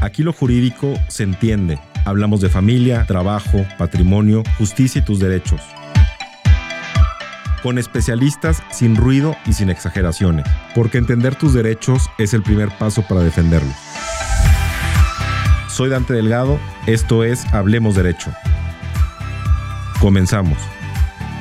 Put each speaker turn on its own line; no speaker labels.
Aquí lo jurídico se entiende. Hablamos de familia, trabajo, patrimonio, justicia y tus derechos. Con especialistas sin ruido y sin exageraciones, porque entender tus derechos es el primer paso para defenderlos. Soy Dante Delgado, esto es Hablemos Derecho. Comenzamos.